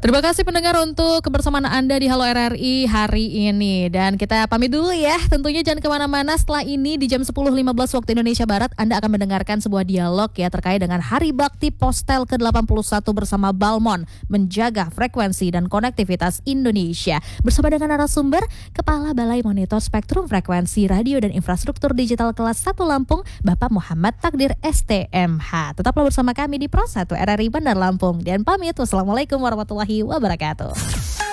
Terima kasih pendengar untuk kebersamaan Anda di Halo RRI hari ini. Dan kita pamit dulu ya. Tentunya jangan kemana-mana. Setelah ini di jam 10.15 waktu Indonesia Barat, Anda akan mendengarkan sebuah dialog ya terkait dengan Hari Bakti Postel ke-81 bersama Balmon, menjaga frekuensi dan konektivitas Indonesia. Bersama dengan narasumber, Kepala Balai Monitor Spektrum Frekuensi Radio dan Infrastruktur Digital Kelas 1 Lampung, Bapak Muhammad Takdir STMH. Tetaplah bersama kami di Pro 1 RRI Bandar Lampung. Dan pamit, wassalamualaikum warahmatullahi wabarakatuh.